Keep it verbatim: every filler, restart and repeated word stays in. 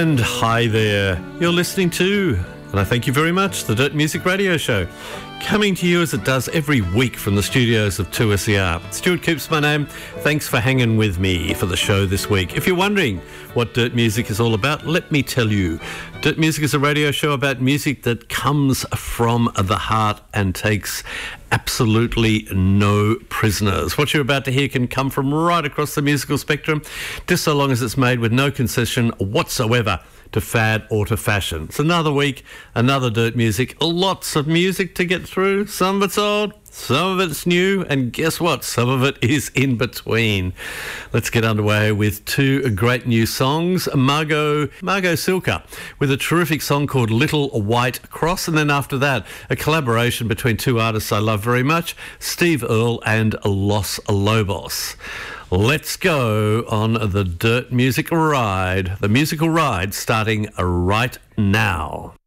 And hi there, you're listening to, and I thank you very much, the Dirt Music Radio Show, coming to you as it does every week from the studios of two S E R. Stuart Coops my name. Thanks for hanging with me for the show this week. If you're wondering what Dirt Music is all about, let me tell you. Dirt Music is a radio show about music that comes from the heart and takes absolutely no prisoners. What you're about to hear can come from right across the musical spectrum, just so long as it's made with no concession whatsoever to fad or to fashion. It's another week, another Dirt Music, lots of music to get through. Some of it's old, some of it's new, and guess what? Some of it is in between. Let's get underway with two great new songs. Margot, Margot Silka with a terrific song called Little White Cross, and then after that, a collaboration between two artists I love very much, Steve Earle and Los Lobos. Let's go on the Dirt Music Ride, the musical ride starting right now.